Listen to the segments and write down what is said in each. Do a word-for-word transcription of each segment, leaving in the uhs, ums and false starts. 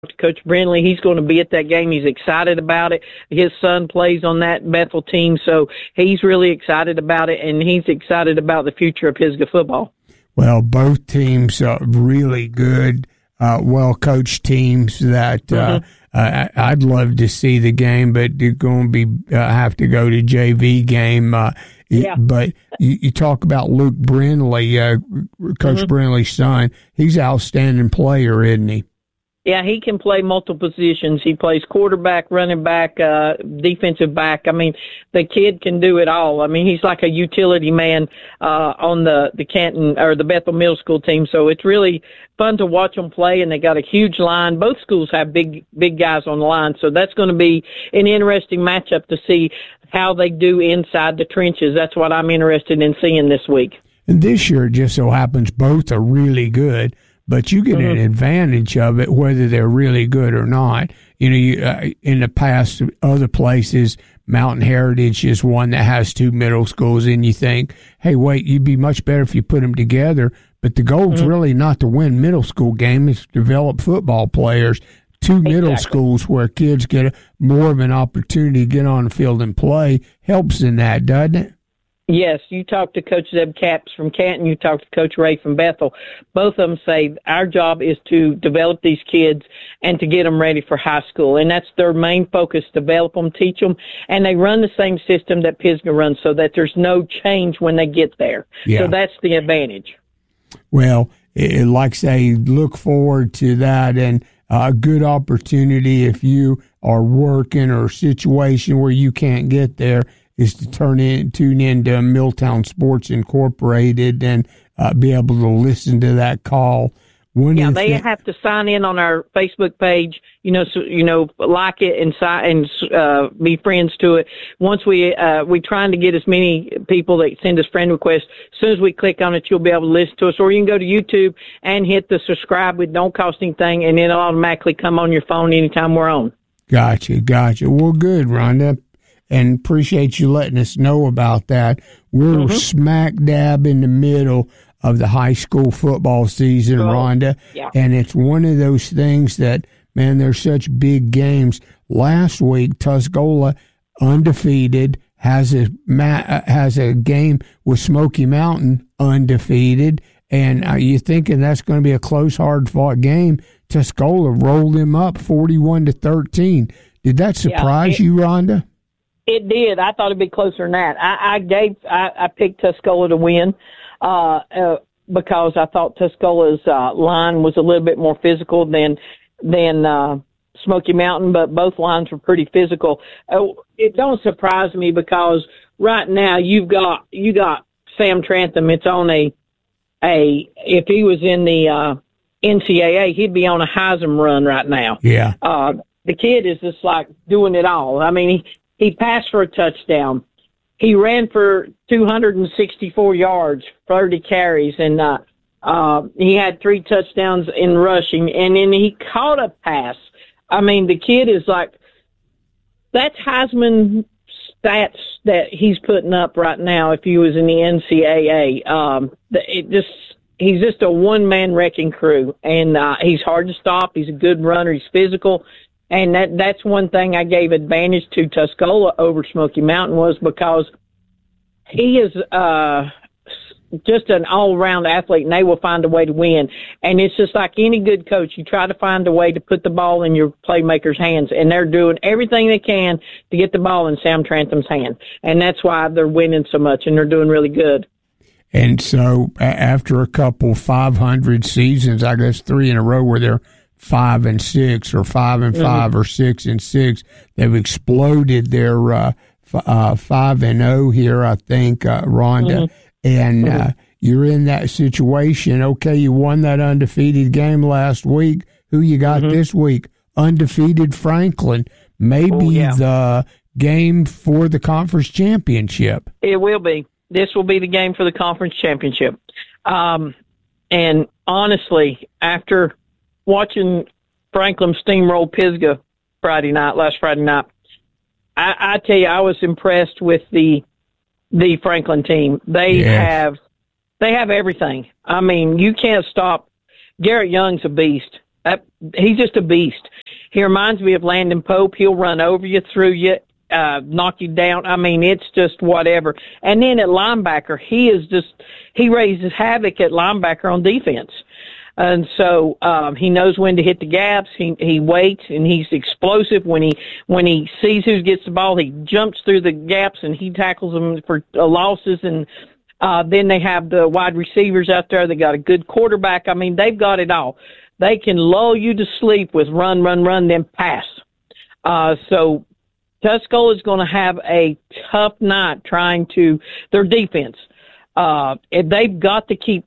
to Coach Brindley. He's going to be at that game. He's excited about it. His son plays on that Bethel team, so he's really excited about it, and he's excited about the future of Pisgah football. Well, both teams are really good, uh, well-coached teams that mm-hmm. uh, uh, I'd love to see the game, but you're going to be uh, have to go to J V game. Uh, yeah. But you, you talk about Luke Brindley, uh, Coach mm-hmm. Brindley's son. He's an outstanding player, isn't he? Yeah, he can play multiple positions. He plays quarterback, running back, uh, defensive back. I mean, the kid can do it all. I mean, he's like a utility man uh, on the, the Canton or the Bethel Middle School team. So it's really fun to watch them play, and they got a huge line. Both schools have big, big guys on the line. So that's going to be an interesting matchup to see how they do inside the trenches. That's what I'm interested in seeing this week. And this year, it just so happens both are really good. But you get mm-hmm. an advantage of it, whether they're really good or not. You know, you, uh, in the past, other places, Mountain Heritage is one that has two middle schools, and you think, hey, wait, you'd be much better if you put them together. But the goal's mm-hmm. really not to win middle school game; it's to develop football players. Two middle exactly. schools where kids get a, more of an opportunity to get on the field and play helps in that, doesn't it? Yes, you talk to Coach Zeb Capps from Canton, you talk to Coach Ray from Bethel. Both of them say our job is to develop these kids and to get them ready for high school. And that's their main focus, develop them, teach them. And they run the same system that Pisgah runs so that there's no change when they get there. Yeah. So that's the advantage. Well, it, like I say, look forward to that, and a good opportunity if you are working or a situation where you can't get there is to turn in, tune into Milltown Sports Incorporated and uh, be able to listen to that call. One yeah, they th- have to sign in on our Facebook page, you know, so, you know, like it and si- and uh, be friends to it. Once we uh, we trying to get as many people that send us friend requests. As soon as we click on it, you'll be able to listen to us, or you can go to YouTube and hit the subscribe with don't cost anything, and it'll automatically come on your phone anytime we're on. Gotcha, gotcha. Well, good, Rhonda. And appreciate you letting us know about that. We're mm-hmm. smack dab in the middle of the high school football season, oh, Rhonda. Yeah. And it's one of those things that, man, there's such big games. Last week, Tuscola, undefeated, has a ma- has a game with Smoky Mountain, undefeated. And are you thinking that's going to be a close, hard-fought game? Tuscola rolled them up forty-one to thirteen. Did that surprise yeah, it- you, Rhonda? It did. I thought it'd be closer than that. I, I gave, I, I picked Tuscola to win, uh, uh, because I thought Tuscola's, uh, line was a little bit more physical than, than, uh, Smoky Mountain, but both lines were pretty physical. Uh, it don't surprise me because right now you've got, you got Sam Trantham. It's on a, a, if he was in the, uh, N C double A, he'd be on a Heisman run right now. Yeah. Uh, the kid is just like doing it all. I mean, he, He passed for a touchdown. He ran for two hundred sixty-four yards, thirty carries, and uh, uh, he had three touchdowns in rushing, and then he caught a pass. I mean, the kid is like, that's Heisman stats that he's putting up right now if he was in the N C double A. Um, it just, he's just a one-man wrecking crew, and uh, he's hard to stop. He's a good runner. He's physical. And that that's one thing I gave advantage to Tuscola over Smoky Mountain was because he is uh, just an all-around athlete, and they will find a way to win. And it's just like any good coach. You try to find a way to put the ball in your playmakers' hands, and they're doing everything they can to get the ball in Sam Trantham's hand. And that's why they're winning so much, and they're doing really good. And so after a couple five hundred seasons, I guess three in a row where they're five and six or five and five mm-hmm. or six and six. They've exploded their uh, f- uh, five and oh here, I think, uh, Rhonda. Mm-hmm. And mm-hmm. uh, you're in that situation. Okay, you won that undefeated game last week. Who you got mm-hmm. this week? Undefeated Franklin. Maybe oh, yeah. the game for the conference championship. It will be. This will be the game for the conference championship. Um, and honestly, after watching Franklin steamroll Pisgah Friday night, last Friday night, I, I tell you, I was impressed with the the Franklin team. They yes. have they have everything. I mean, you can't stop. Garrett Young's a beast. that, he's just a beast. He reminds me of Landon Pope. He'll run over you, through you, uh, knock you down. I mean, it's just whatever. And then at linebacker, he is just, he raises havoc at linebacker on defense. And so, um, he knows when to hit the gaps. He, he waits, and he's explosive. When he, when he sees who gets the ball, he jumps through the gaps and he tackles them for uh, losses. And, uh, then they have the wide receivers out there. They got a good quarterback. I mean, they've got it all. They can lull you to sleep with run, run, run, then pass. Uh, so Tuscola is going to have a tough night trying to, their defense. Uh, if they've got to keep,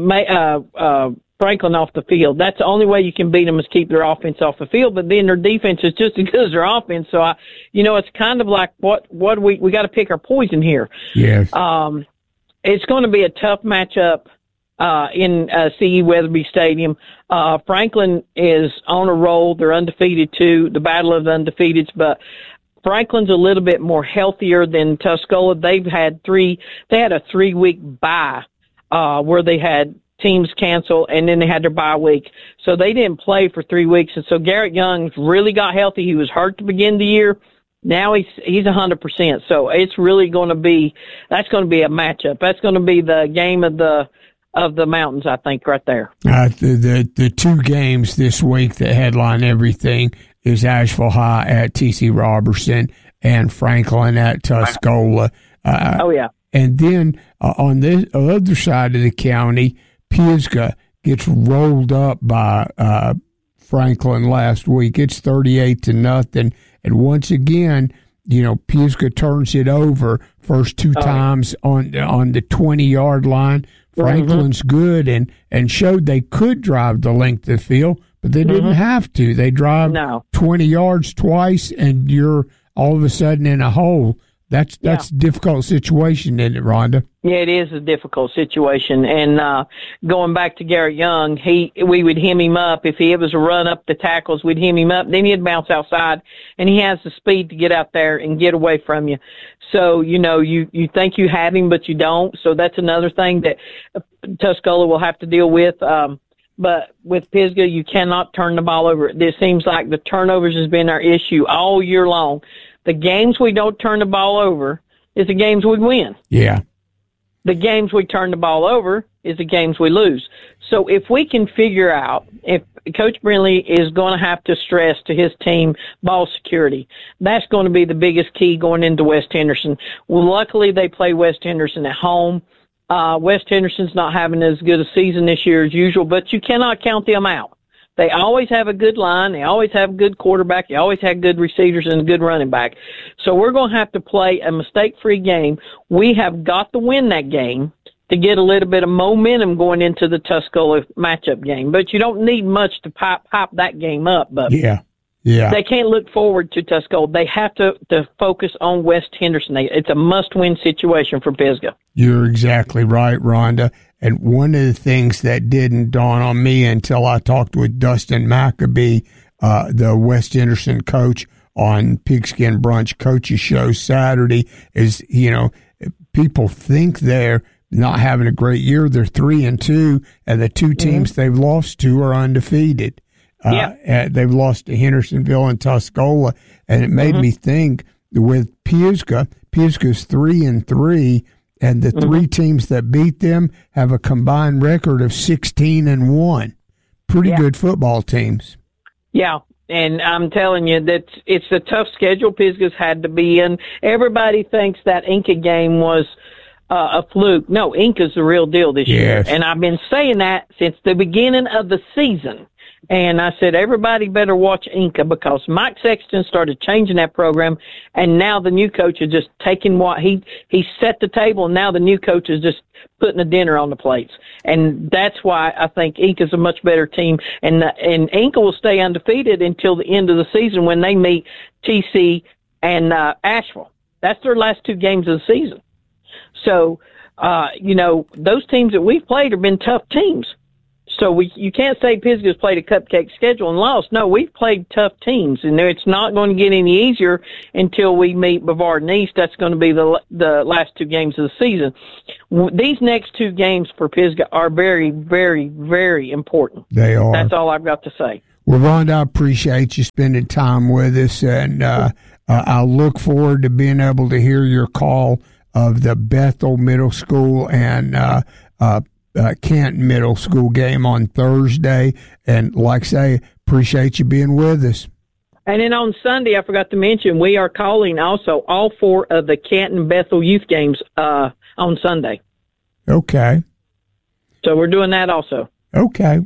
uh, uh, Franklin off the field. That's the only way you can beat them, is keep their offense off the field. But then their defense is just as good as their offense. So I, you know, it's kind of like what what we we got to pick our poison here. Yes. Um, it's going to be a tough matchup uh, in uh, C E Weatherby Stadium. Uh, Franklin is on a roll. They're undefeated too. The battle of the undefeateds, but Franklin's a little bit more healthier than Tuscola. They've had three. They had a three week bye uh, where they had teams cancel, and then they had their bye week. So they didn't play for three weeks. And so Garrett Young really got healthy. He was hurt to begin the year. Now he's, he's a hundred percent. So it's really going to be, that's going to be a matchup. That's going to be the game of the, of the mountains, I think, right there. Uh, the, the, the two games this week that headline everything is Asheville High at T C Robertson and Franklin at Tuscola. Uh, oh yeah. And then uh, on the other side of the county, Pisgah gets rolled up by uh, Franklin last week. It's thirty-eight to nothing. And once again, you know, Pisgah turns it over first two oh. times on on the twenty-yard line. Franklin's mm-hmm. good and, and showed they could drive the length of the field, but they mm-hmm. didn't have to. They drive no. twenty yards twice, and you're all of a sudden in a hole. That's that's yeah. a difficult situation, isn't it, Rhonda? Yeah, it is a difficult situation. And uh going back to Garrett Young, he we would hem him up. If he was a run up the tackles, we'd hem him up. Then he'd bounce outside, and he has the speed to get out there and get away from you. So, you know, you, you think you have him, but you don't. So that's another thing that Tuscola will have to deal with. Um But with Pisgah, you cannot turn the ball over. It seems like the turnovers has been our issue all year long. The games we don't turn the ball over is the games we win. Yeah. The games we turn the ball over is the games we lose. So if we can figure out, if Coach Brindley is going to have to stress to his team ball security, that's going to be the biggest key going into West Henderson. Well, luckily they play West Henderson at home. Uh, West Henderson's not having as good a season this year as usual, but you cannot count them out. They always have a good line. They always have a good quarterback. They always have good receivers and a good running back. So we're going to have to play a mistake-free game. We have got to win that game to get a little bit of momentum going into the Tuscola matchup game. But you don't need much to pop, pop that game up. But yeah. Yeah. They can't look forward to Tuscola. They have to, to focus on West Henderson. It's a must-win situation for Pisgah. You're exactly right, Rhonda. And one of the things that didn't dawn on me until I talked with Dustin Maccabee, uh, the West Henderson coach, on Pigskin Brunch Coaches Show Saturday, is, you know, people think they're not having a great year. They're three and two, and the two teams mm-hmm. they've lost to are undefeated. Uh, yeah. They've lost to Hendersonville and Tuscola, and it made mm-hmm. me think with Pisgah, Pisgah's three and three, and the mm-hmm. three teams that beat them have a combined record of sixteen and one. Pretty yeah. good football teams. Yeah, and I'm telling you that it's a tough schedule Pisgah's had to be in. Everybody thinks that Inca game was uh, a fluke. No, Inca's the real deal this yes. year, and I've been saying that since the beginning of the season. And I said, everybody better watch Inca, because Mike Sexton started changing that program, and now the new coach is just taking what he, he set the table, and now the new coach is just putting the dinner on the plates. And that's why I think Inca's a much better team. And, and Inca will stay undefeated until the end of the season when they meet T C and uh, Asheville. That's their last two games of the season. So, uh, you know, those teams that we've played have been tough teams. So we you can't say Pisgah's played a cupcake schedule and lost. No, we've played tough teams, and it's not going to get any easier until we meet Brevard and East. That's going to be the the last two games of the season. These next two games for Pisgah are very, very, very important. They are. That's all I've got to say. Well, Rhonda, I appreciate you spending time with us, and uh, uh, I look forward to being able to hear your call of the Bethel Middle School and uh, uh Uh, Canton Middle School game on Thursday. And like I say, appreciate you being with us. And then on Sunday, I forgot to mention, we are calling also all four of the Canton Bethel youth games uh, on Sunday. Okay. So we're doing that also. Okay.